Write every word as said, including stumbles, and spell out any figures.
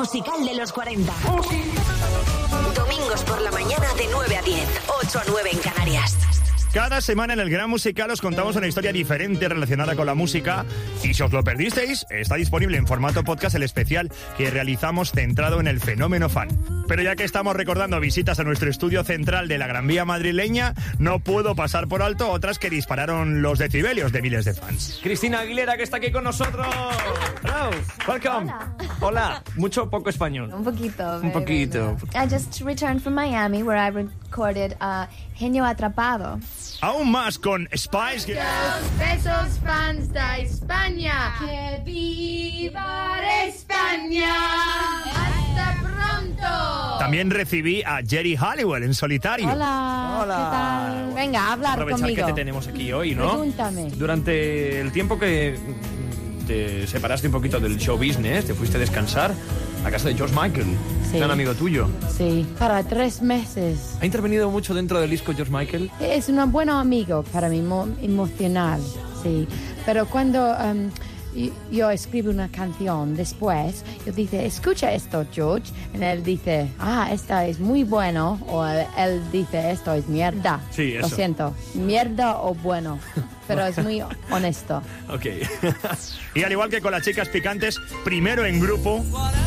musical de los cuarenta. Domingos por la mañana de nueve a diez, ocho a nueve en Canarias. Cada semana en el Gran Musical os contamos una historia diferente relacionada con la música y si os lo perdisteis, está disponible en formato podcast el especial que realizamos centrado en el fenómeno fan. Pero ya que estamos recordando visitas a nuestro estudio central de la Gran Vía madrileña, no puedo pasar por alto otras que dispararon los decibelios de miles de fans. Cristina Aguilera, que está aquí con nosotros. Hello, welcome. Hola. Hola, mucho o poco español. Un poquito. Un poquito. I just returned from Miami where I recorded uh, Genio Atrapado. Aún más con Spice Girls. Besos fans de España. ¡Que viva España! ¡Hasta pronto! También recibí a Geri Halliwell en solitario. Hola, Hola. ¿qué tal? Venga, a hablar Aprovechar conmigo. que te tenemos aquí hoy, ¿no? Pregúntame. Durante el tiempo que te separaste un poquito del show business, te fuiste a descansar a casa de George Michael, Sí. gran amigo tuyo. Sí, para tres meses. ¿Ha intervenido mucho dentro del disco George Michael? Es un buen amigo para mí, mo- emocional, sí. Pero cuando um, y- yo escribo una canción después, yo dice, escucha esto, George. Y él dice, ah, esta es muy bueno. O él, él dice, esto es mierda. Sí, Lo eso. siento, mierda o bueno. Pero es muy honesto. Ok. Y al igual que con las chicas picantes, primero en grupo